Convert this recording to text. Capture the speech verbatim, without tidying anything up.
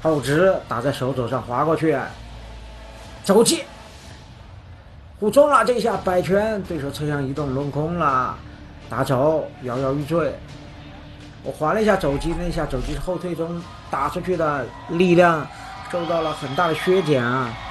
后指打在手肘上划过去，肘击互中了，这下摆拳，对手侧向移动轮空了，打肘摇摇欲坠。我划了一下肘击，那下肘击是后退中打出去的力量受到了很大的削减啊。